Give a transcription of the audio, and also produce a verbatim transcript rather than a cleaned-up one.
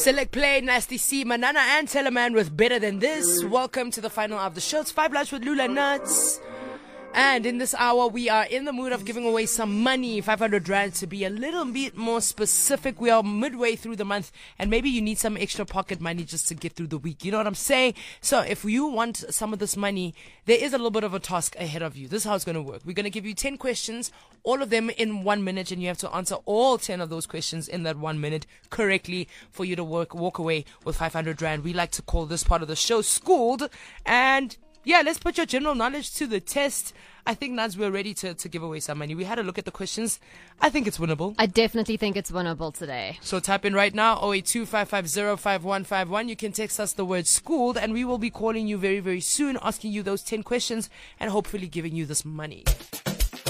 Select Play, Nasty C, Manana and Teleman with Better Than This. Welcome to the final of the show. It's Five Lunch with Lula Nuts. And in this hour, we are in the mood of giving away some money, five hundred rand to be a little bit more specific. We are midway through the month, and maybe you need some extra pocket money just to get through the week. You know what I'm saying? So if you want some of this money, there is a little bit of a task ahead of you. This is how it's going to work. We're going to give you ten questions, all of them in one minute, and you have to answer all ten of those questions in that one minute correctly for you to work, walk away with five hundred rand. We like to call this part of the show Schooled. And yeah, let's put your general knowledge to the test. I think, Nads, we're ready to, to give away some money. We had a look at the questions. I think it's winnable. I definitely think it's winnable today. So type in right now, zero eight two, five five zero, five one five one. You can text us the word Schooled, and we will be calling you very, very soon, asking you those ten questions and hopefully giving you this money.